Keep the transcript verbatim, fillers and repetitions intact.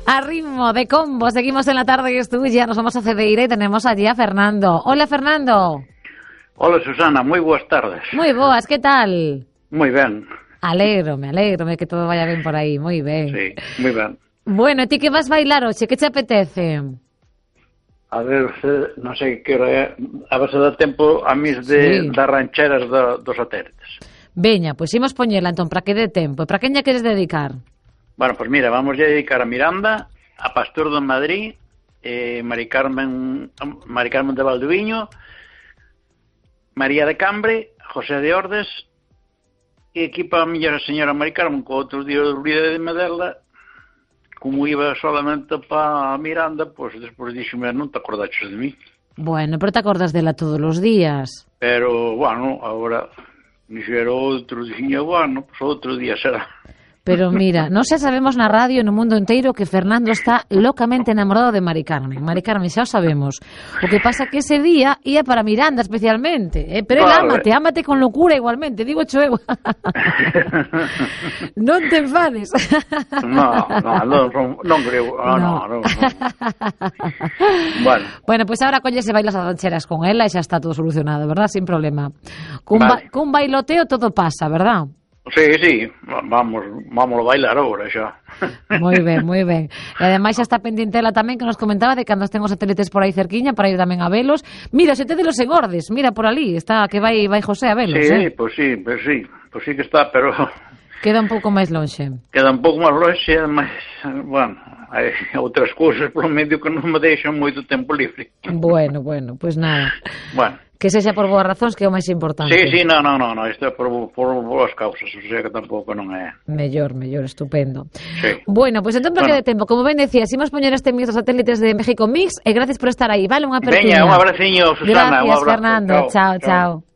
A ritmo de combo, seguimos en la tarde que es tuya, nos vamos a Cedeira y tenemos allí a Fernando. Hola, Fernando. Hola, Susana, moi boas tardes. Moi boas, que tal? Moi ben. Alégrome, alégrome que todo vaya ben por aí, moi ben. Sí, moi ben. Bueno, ti que vas bailar hoxe, que te apetece? A ver, non sei que hora é, a ver se dá tempo a mis de, Sí. das rancheras do, dos satélites. Veña, pois imos poñela entón, para que dé tempo. E para quen lle queres dedicar? Bueno, pois pues mira, vamos a dedicar a Miranda, a Pastor de Madrid, eh, Mari Carmen, Mari Carmen de Valdoviño, María de Cambre, José de Ordes, e aquí para a miña señora Mari Carmen, que outro día olvidei de Medela, como iba solamente para Miranda, pois pues, despois díxome, non te acordaches de mí. Bueno, pero te acordas dela todos os días. Pero, bueno, agora, dixera outro, dixinha, bueno, pois pues, outro día será. Pero mira, non xa sabemos na radio no mundo inteiro que Fernando está locamente enamorado de Mari Carmen. Mari Carmen, xa o sabemos. O que pasa que ese día ia para Miranda especialmente. Eh? Pero él Vale. ámate, ámate con locura igualmente. Digo cho eu. Non te enfades. No, no, non, non, non creo. No, no, no, no. Bueno. Bueno, pues ahora colles e bailas as rancheras con ela e xa está todo solucionado, ¿verdad? Sin problema. Cun, Vale. ba cun bailoteo todo pasa, ¿verdad? Sí, sí, vamos, vamos a bailar agora xa. Moi ben, moi ben. E ademais xa está pendente ela tamén que nos comentaba de cando estén os satélites por aí cerquiña para ir tamén a velos. Mira, se te de los engordes, mira por ali, está que vai vai José a velos, Sí, eh? pois pues sí, pois pues sí, pois pues sí que está, pero Queda un pouco máis lonxe. queda un pouco máis longe, mas, bueno, hai outras cousas polo medio que non me deixan moito tempo libre. Bueno, bueno, pois pues nada. Bueno. Que sexa por boas razóns, que é o máis importante. Sí, sí, no, no, no, no, isto é por, por boas causas, o sea que tampouco non é. Mellor, mellor, estupendo. Sí. Bueno, pois pues entón para Bueno. que de tempo, como ben decías, imos poñer este mix dos satélites de México Mix e gracias por estar aí, vale? Unha apertura. Veña, un abraciño, Susana, un Gracias, abrazo. Fernando. Chao, chao. chao.